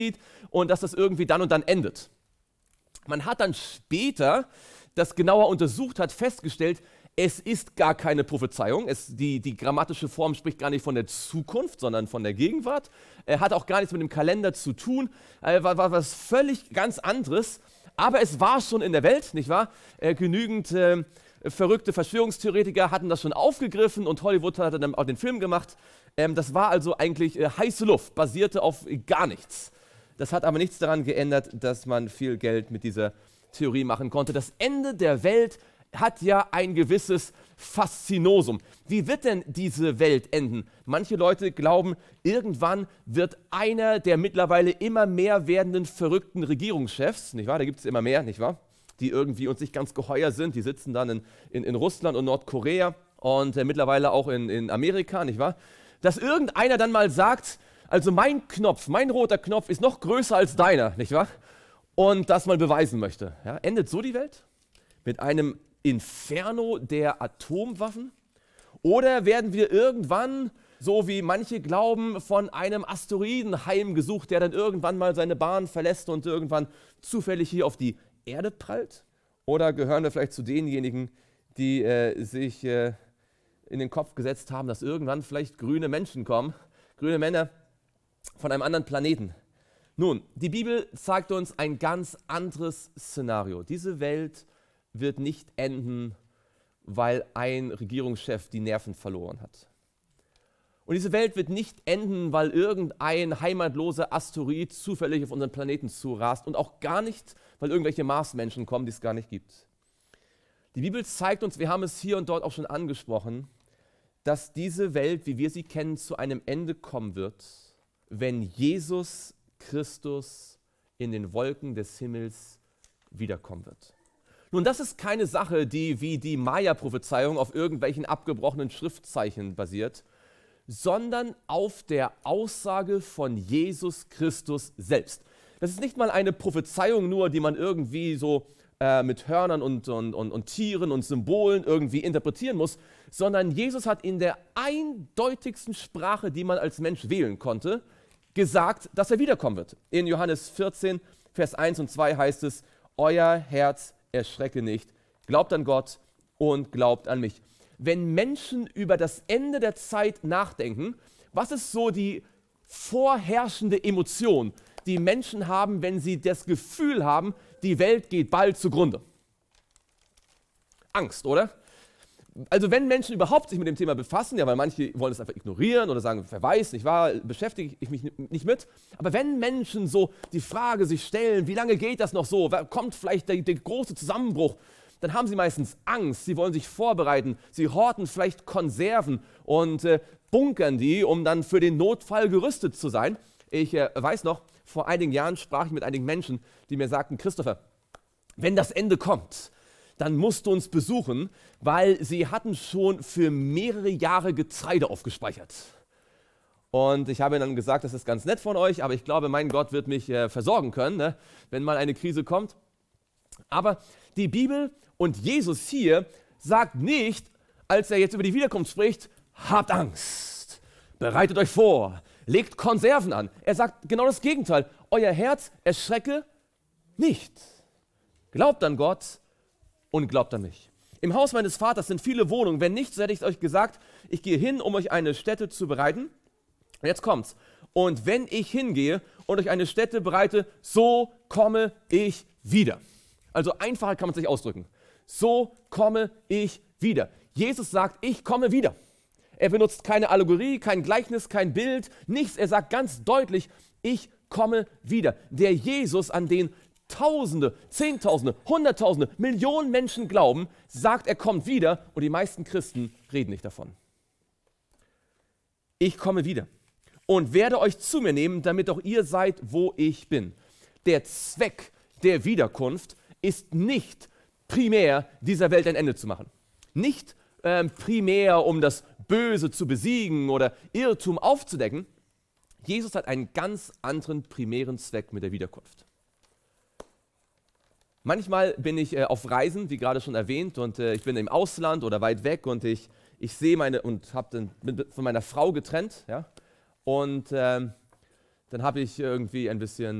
und dass das irgendwie dann und dann endet. Man hat dann später das genauer untersucht, hat festgestellt, es ist gar keine Prophezeiung. Die grammatische Form spricht gar nicht von der Zukunft, sondern von der Gegenwart. Hat auch gar nichts mit dem Kalender zu tun. War was völlig ganz anderes. Aber es war schon in der Welt, nicht wahr? Genügend verrückte Verschwörungstheoretiker hatten das schon aufgegriffen und Hollywood hat dann auch den Film gemacht. Das war also eigentlich heiße Luft, basierte auf gar nichts. Das hat aber nichts daran geändert, dass man viel Geld mit dieser Theorie machen konnte. Das Ende der Welt hat ja ein gewisses Faszinosum. Wie wird denn diese Welt enden? Manche Leute glauben, irgendwann wird einer der mittlerweile immer mehr werdenden verrückten Regierungschefs, nicht wahr? Da gibt es immer mehr, nicht wahr? Die irgendwie uns nicht ganz geheuer sind. Die sitzen dann in Russland und Nordkorea und mittlerweile auch in Amerika, nicht wahr? Dass irgendeiner dann mal sagt, also mein Knopf, mein roter Knopf ist noch größer als deiner, nicht wahr? Und das mal beweisen möchte. Ja? Endet so die Welt? Mit einem Inferno der Atomwaffen? Oder werden wir irgendwann, so wie manche glauben, von einem Asteroiden heimgesucht, der dann irgendwann mal seine Bahn verlässt und irgendwann zufällig hier auf die Erde prallt? Oder gehören wir vielleicht zu denjenigen, die sich in den Kopf gesetzt haben, dass irgendwann vielleicht grüne Menschen kommen, grüne Männer von einem anderen Planeten? Nun, die Bibel zeigt uns ein ganz anderes Szenario. Diese Welt wird nicht enden, weil ein Regierungschef die Nerven verloren hat. Und diese Welt wird nicht enden, weil irgendein heimatloser Asteroid zufällig auf unseren Planeten zurast und auch gar nicht, weil irgendwelche Marsmenschen kommen, die es gar nicht gibt. Die Bibel zeigt uns, wir haben es hier und dort auch schon angesprochen, dass diese Welt, wie wir sie kennen, zu einem Ende kommen wird, wenn Jesus Christus in den Wolken des Himmels wiederkommen wird. Nun, das ist keine Sache, die wie die Maya-Prophezeiung auf irgendwelchen abgebrochenen Schriftzeichen basiert, sondern auf der Aussage von Jesus Christus selbst. Das ist nicht mal eine Prophezeiung nur, die man irgendwie so mit Hörnern und Tieren und Symbolen irgendwie interpretieren muss, sondern Jesus hat in der eindeutigsten Sprache, die man als Mensch wählen konnte, gesagt, dass er wiederkommen wird. In Johannes 14, Vers 1 und 2 heißt es, euer Herz erschrecke nicht, glaubt an Gott und glaubt an mich. Wenn Menschen über das Ende der Zeit nachdenken, was ist so die vorherrschende Emotion, die Menschen haben, wenn sie das Gefühl haben, die Welt geht bald zugrunde? Angst, oder? Also wenn Menschen überhaupt sich mit dem Thema befassen, ja, weil manche wollen es einfach ignorieren oder sagen, wer weiß, nicht wahr, beschäftige ich mich nicht mit. Aber wenn Menschen so die Frage sich stellen, wie lange geht das noch so, kommt vielleicht der große Zusammenbruch, dann haben sie meistens Angst, sie wollen sich vorbereiten, sie horten vielleicht Konserven und bunkern die, um dann für den Notfall gerüstet zu sein. Ich weiß noch, vor einigen Jahren sprach ich mit einigen Menschen, die mir sagten, Christopher, wenn das Ende kommt, dann musst du uns besuchen, weil sie hatten schon für mehrere Jahre Getreide aufgespeichert. Und ich habe ihnen dann gesagt, das ist ganz nett von euch, aber ich glaube, mein Gott wird mich versorgen können, ne, wenn mal eine Krise kommt. Aber die Bibel und Jesus hier sagt nicht, als er jetzt über die Wiederkunft spricht, habt Angst, bereitet euch vor, legt Konserven an. Er sagt genau das Gegenteil, euer Herz erschrecke nicht. Glaubt an Gott und glaubt an mich. Im Haus meines Vaters sind viele Wohnungen. Wenn nicht, so hätte ich euch gesagt, ich gehe hin, um euch eine Stätte zu bereiten. Und jetzt kommt's. Und wenn ich hingehe und euch eine Stätte bereite, so komme ich wieder. Also einfacher kann man es nicht ausdrücken. So komme ich wieder. Jesus sagt, ich komme wieder. Er benutzt keine Allegorie, kein Gleichnis, kein Bild, nichts. Er sagt ganz deutlich, ich komme wieder. Der Jesus, an den Tausende, Zehntausende, Hunderttausende, Millionen Menschen glauben, sagt, er kommt wieder und die meisten Christen reden nicht davon. Ich komme wieder und werde euch zu mir nehmen, damit auch ihr seid, wo ich bin. Der Zweck der Wiederkunft ist nicht primär, dieser Welt ein Ende zu machen. Nicht primär, um das Böse zu besiegen oder Irrtum aufzudecken. Jesus hat einen ganz anderen primären Zweck mit der Wiederkunft. Manchmal bin ich auf Reisen, wie gerade schon erwähnt, und ich bin im Ausland oder weit weg und ich sehe bin von meiner Frau getrennt, ja, und dann habe ich irgendwie ein bisschen